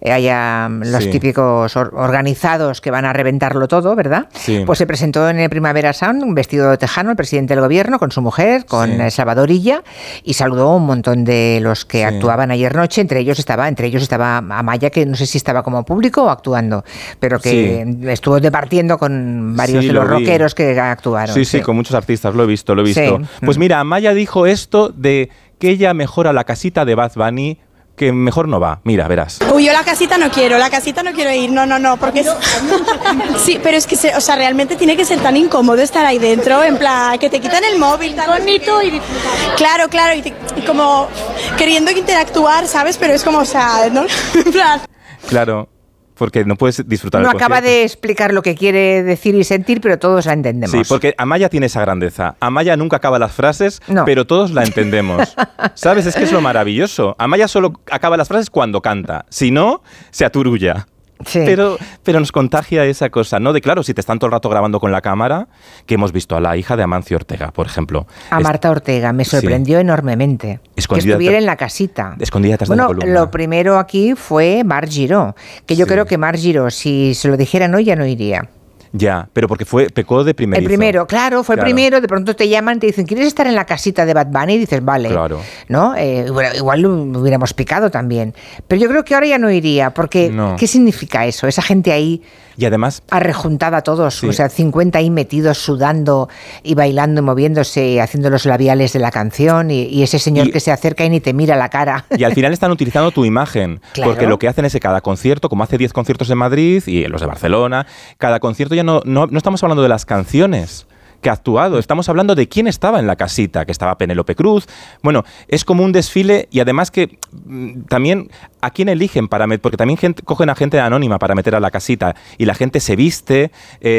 haya los típicos organizados que van a reventarlo todo, ¿verdad? Sí. Pues se presentó en el Primavera Sound, un vestido de tejano, el presidente del gobierno, con su mujer, con Salvador Illa, y saludó a un montón de los que actuaban ayer noche, entre ellos estaba Amaya, que no sé si estaba como público o actuando, pero que estuvo departiendo con varios de los rockeros que actuaron. Sí, con muchos artistas, lo he visto. Sí. Pues mira, Amaya dijo esto de que ella mejora la casita de Bad Bunny, que mejor no va. Mira, verás. Uy, yo la casita no quiero ir, no, porque sí, pero es que, realmente tiene que ser tan incómodo estar ahí dentro, en plan, que te quitan el móvil, tan bonito y claro, y como queriendo interactuar, ¿sabes? Pero es como, ¿no? En plan. Claro. Porque no puedes disfrutar del concierto. No acaba de explicar lo que quiere decir y sentir, pero todos la entendemos. Sí, porque Amaya tiene esa grandeza. Amaya nunca acaba las frases, pero todos la entendemos. ¿Sabes? Es que es lo maravilloso. Amaya solo acaba las frases cuando canta. Si no, se aturulla. Sí. Pero nos contagia esa cosa, ¿no? De claro, si te están todo el rato grabando con la cámara, que hemos visto a la hija de Amancio Ortega, por ejemplo. A Marta Ortega, me sorprendió enormemente. Escondida que estuviera en la casita. Escondida detrás de la columna. Lo primero aquí fue Marc Giró, que yo creo que Marc Giró, si se lo dijeran hoy, ya no iría. Ya, pero porque pecó de primerizo. El primero, fue el primero, de pronto te llaman, te dicen, ¿quieres estar en la casita de Bad Bunny? Y dices, vale, ¿no? Igual lo hubiéramos picado también. Pero yo creo que ahora ya no iría, porque ¿qué significa eso? Esa gente ahí y además arrejuntada a todos, 50 ahí metidos, sudando y bailando y moviéndose, haciendo los labiales de la canción, y ese señor que se acerca y ni te mira la cara. Y al final están utilizando tu imagen, porque lo que hacen es que cada concierto, como hace 10 conciertos en Madrid y los de Barcelona, cada concierto ya no estamos hablando de las canciones que ha actuado, estamos hablando de quién estaba en la casita, que estaba Penélope Cruz. Bueno, es como un desfile, y además que también a quién eligen para meter, porque también cogen a gente anónima para meter a la casita, y la gente se viste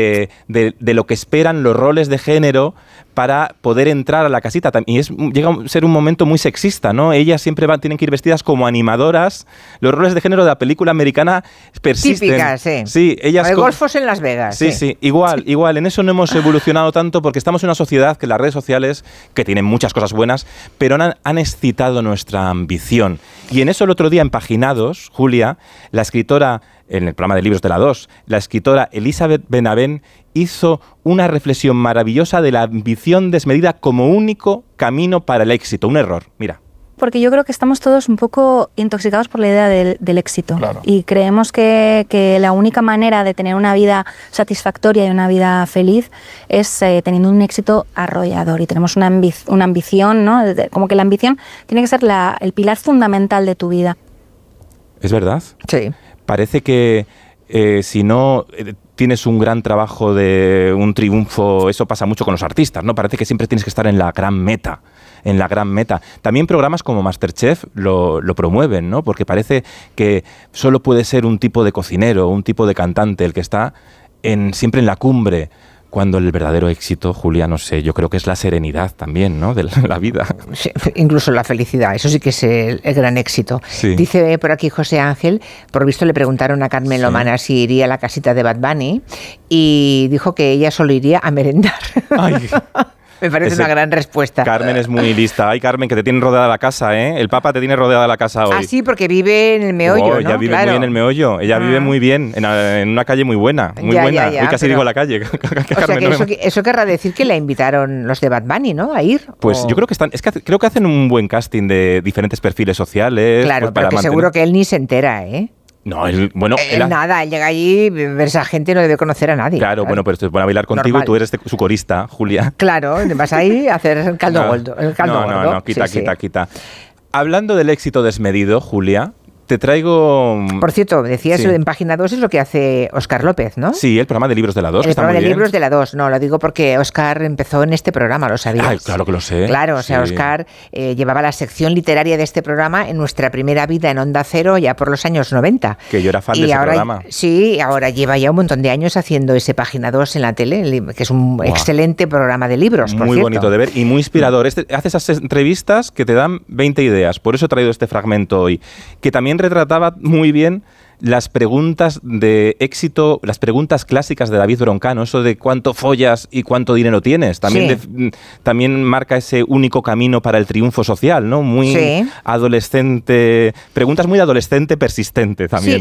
de lo que esperan los roles de género para poder entrar a la casita. Y llega a ser un momento muy sexista, ¿no? Ellas siempre tienen que ir vestidas como animadoras. Los roles de género de la película americana persisten. Típicas, Sí, ellas hay golfos en Las Vegas. Sí, igual. En eso no hemos evolucionado tanto, porque estamos en una sociedad que las redes sociales, que tienen muchas cosas buenas, pero han excitado nuestra ambición. Y en eso el otro día, en Paginados, Julia, la escritora, en el programa de Libros de la 2, la escritora Elizabeth Benavent hizo una reflexión maravillosa de la ambición desmedida como único camino para el éxito. Un error, mira. Porque yo creo que estamos todos un poco intoxicados por la idea del éxito. Claro. Y creemos que la única manera de tener una vida satisfactoria y una vida feliz es teniendo un éxito arrollador. Y tenemos una ambición, ¿no? Como que la ambición tiene que ser el pilar fundamental de tu vida. ¿Es verdad? Sí. Parece que si no tienes un gran trabajo de un triunfo, eso pasa mucho con los artistas, ¿no? Parece que siempre tienes que estar en la gran meta. También programas como MasterChef lo promueven, ¿no? Porque parece que solo puede ser un tipo de cocinero, un tipo de cantante el que está siempre en la cumbre, cuando el verdadero éxito, Julia, no sé, yo creo que es la serenidad también, ¿no? De la vida. Sí, incluso la felicidad, eso sí que es el gran éxito. Sí. Dice por aquí José Ángel, por visto le preguntaron a Carmen Lomana si iría a la casita de Bad Bunny, y dijo que ella solo iría a merendar. Ay. Me parece una gran respuesta. Carmen es muy lista. Ay, Carmen, que te tienen rodeada la casa, ¿eh? El Papa te tiene rodeada la casa hoy. Ah, sí, porque vive en el meollo, ¿no? Ella vive muy en el meollo. Ella vive muy bien, en una calle muy buena. Muy buena. Hoy casi digo la calle. O sea, que eso querrá decir que la invitaron los de Bad Bunny, ¿no? A ir. Pues yo creo que creo que hacen un buen casting de diferentes perfiles sociales. Claro, pues, pero que seguro que él ni se entera, ¿eh? No, él nada, él llega allí, ver esa gente, no debe conocer a nadie. Claro, bueno, pero esto es bueno bailar contigo. Normal. Y tú eres su corista, Julia. Claro, vas ahí a hacer el caldo gordo. No, quita. Hablando del éxito desmedido, Julia, te traigo... Por cierto, decías en Página 2 es lo que hace Óscar López, ¿no? Sí, el programa de Libros de la 2. El programa de Libros de la 2, no, lo digo porque Óscar empezó en este programa, ¿lo sabías? Ay, claro que lo sé. Claro, o sea, Óscar llevaba la sección literaria de este programa en nuestra primera vida en Onda Cero ya por los años 90. Que yo era fan de ese programa. Sí, ahora lleva ya un montón de años haciendo ese Página 2 en la tele, que es un excelente programa de libros, por muy cierto. Bonito de ver y muy inspirador. Hace esas entrevistas que te dan 20 ideas, por eso he traído este fragmento hoy, que también retrataba muy bien las preguntas de éxito, las preguntas clásicas de David Broncano, eso de cuánto follas y cuánto dinero tienes. También marca ese único camino para el triunfo social, ¿no? Muy adolescente, preguntas muy de adolescente persistente también.